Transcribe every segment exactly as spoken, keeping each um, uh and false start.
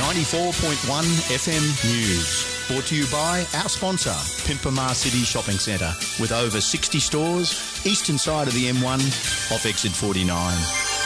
ninety-four point one F M News. Brought to you by our sponsor, Pimpamar City Shopping Centre, with over sixty stores, eastern side of the M one, off exit forty-nine.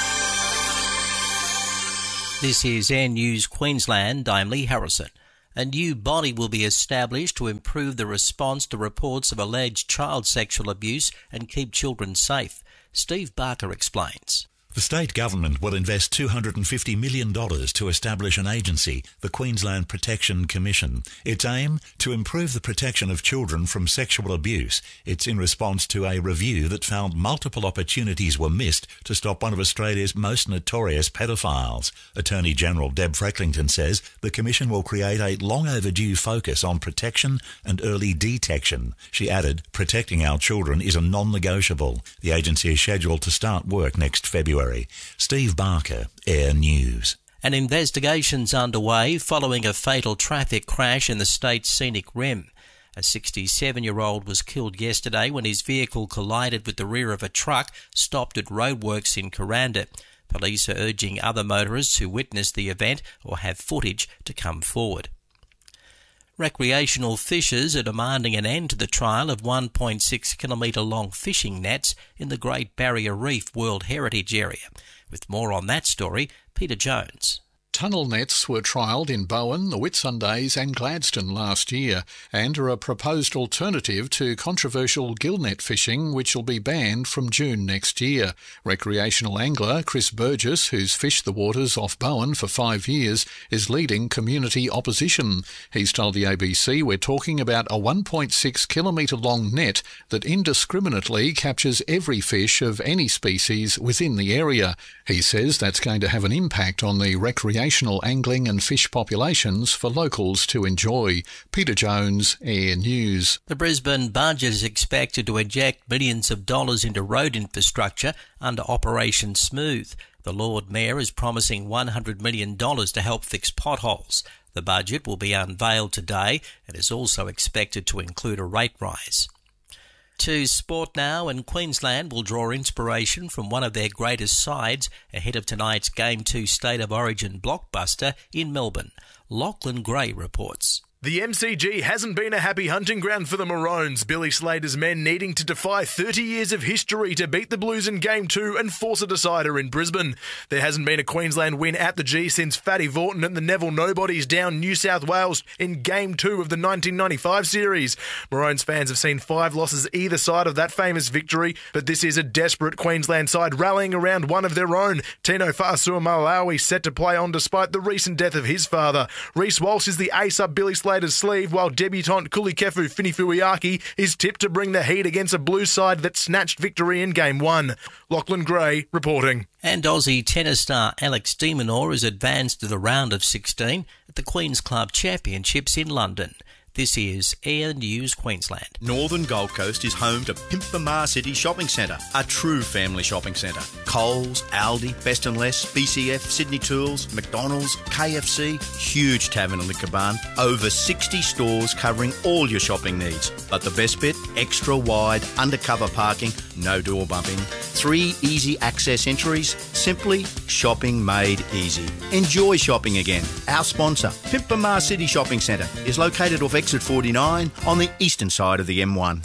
This is Air News Queensland. I'm Lee Harrison. A new body will be established to improve the response to reports of alleged child sexual abuse and keep children safe. Steve Barker explains. The state government will invest two hundred fifty million dollars to establish an agency, the Queensland Protection Commission. Its aim? To improve the protection of children from sexual abuse. It's in response to a review that found multiple opportunities were missed to stop one of Australia's most notorious pedophiles. Attorney General Deb Frecklington says the Commission will create a long overdue focus on protection and early detection. She added, protecting our children is a non-negotiable. The agency is scheduled to start work next February. Steve Barker, Air News. An investigation's underway following a fatal traffic crash in the state's scenic rim. A sixty-seven-year-old was killed yesterday when his vehicle collided with the rear of a truck stopped at roadworks in Kuranda. Police are urging other motorists who witnessed the event or have footage to come forward. Recreational fishers are demanding an end to the trial of one point six kilometre long fishing nets in the Great Barrier Reef World Heritage Area. With more on that story, Peter Jones. Tunnel nets were trialled in Bowen, the Whitsundays and Gladstone last year and are a proposed alternative to controversial gillnet fishing, which will be banned from June next year. Recreational angler Chris Burgess, who's fished the waters off Bowen for five years, is leading community opposition. He's told the A B C we're talking about a one point six kilometre long net that indiscriminately captures every fish of any species within the area. He says that's going to have an impact on the recreational angling and fish populations for locals to enjoy. Peter Jones, Air News. The Brisbane budget is expected to inject millions of dollars into road infrastructure under Operation Smooth. The Lord Mayor is promising one hundred million dollars to help fix potholes. The budget will be unveiled today and is also expected to include a rate rise. To sport now, and Queensland will draw inspiration from one of their greatest sides ahead of tonight's Game two State of Origin blockbuster in Melbourne. Lachlan Gray reports. The M C G hasn't been a happy hunting ground for the Maroons, Billy Slater's men needing to defy thirty years of history to beat the Blues in Game two and force a decider in Brisbane. There hasn't been a Queensland win at the G since Fatty Vaughton and the Neville Nobodies down New South Wales in Game two of the nineteen ninety-five series. Maroons fans have seen five losses either side of that famous victory, but this is a desperate Queensland side rallying around one of their own. Tino Fa'asuamaleaui set to play on despite the recent death of his father. Reece Walsh is the ace up Billy Slater's sleeve, while debutant Kulikefu Finifuiaki is tipped to bring the heat against a Blues side that snatched victory in Game one. Lachlan Gray reporting. And Aussie tennis star Alex de Minaur has advanced to the round of sixteen at the Queen's Club Championships in London. This is Air News Queensland. Northern Gold Coast is home to Pimpamar City Shopping Centre, a true family shopping centre. Coles, Aldi, Best and Less, B C F, Sydney Tools, McDonald's, K F C, huge tavern and liquor barn, over sixty stores covering all your shopping needs. But the best bit, extra wide undercover parking, no door bumping, three easy access entries, simply shopping made easy. Enjoy shopping again. Our sponsor, Pimpamar City Shopping Centre, is located off exit forty-nine on the eastern side of the M one.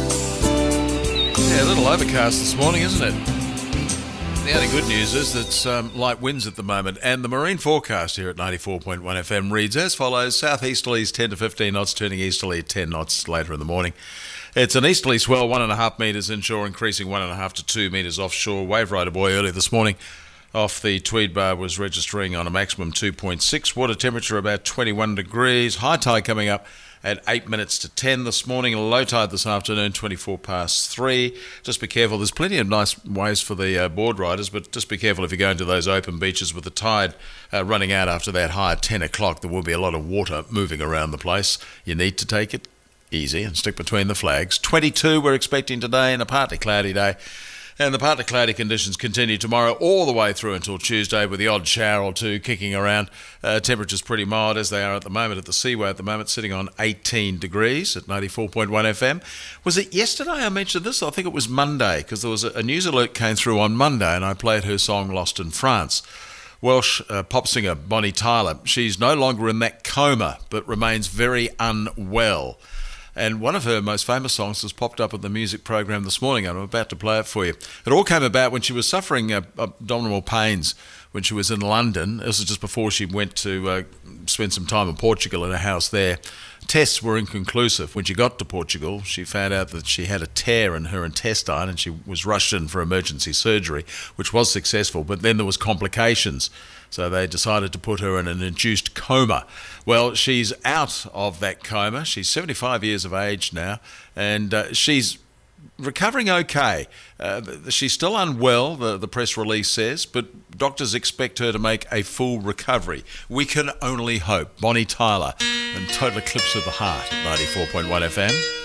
Yeah, a little overcast this morning, isn't it? The only good news is it's um, light winds at the moment, and the marine forecast here at ninety-four point one F M reads as follows: southeasterlies ten to fifteen knots, turning easterly ten knots later in the morning. It's an easterly swell, one and a half metres inshore, increasing one and a half to two metres offshore. Wave Rider Boy early this morning off the Tweed Bar was registering on a maximum two point six. Water temperature about twenty-one degrees. High tide coming up at eight minutes to ten this morning. Low tide this afternoon, twenty-four past three. Just be careful. There's plenty of nice waves for the uh, board riders, but just be careful if you're going to those open beaches with the tide uh, running out after that high at ten o'clock. There will be a lot of water moving around the place. You need to take it easy and stick between the flags. twenty-two we're expecting today, and a partly cloudy day. And the partly cloudy conditions continue tomorrow all the way through until Tuesday, with the odd shower or two kicking around. Uh, temperatures pretty mild as they are at the moment at the Seaway at the moment, sitting on eighteen degrees at ninety-four point one F M. Was it yesterday I mentioned this? I think it was Monday, because there was a, a news alert came through on Monday and I played her song Lost in France. Welsh uh, pop singer Bonnie Tyler. She's no longer in that coma, but remains very unwell. And one of her most famous songs has popped up at the music program this morning, and I'm about to play it for you. It all came about when she was suffering uh, abdominal pains when she was in London. This was just before she went to uh, spend some time in Portugal in a house there. Tests were inconclusive. When she got to Portugal, she found out that she had a tear in her intestine, and she was rushed in for emergency surgery, which was successful, but then there was complications. So they decided to put her in an induced coma. Well, she's out of that coma. She's seventy-five years of age now, and uh, she's recovering okay. Uh, she's still unwell, the, the press release says, but doctors expect her to make a full recovery. We can only hope. Bonnie Tyler and Total Eclipse of the Heart at ninety-four point one F M.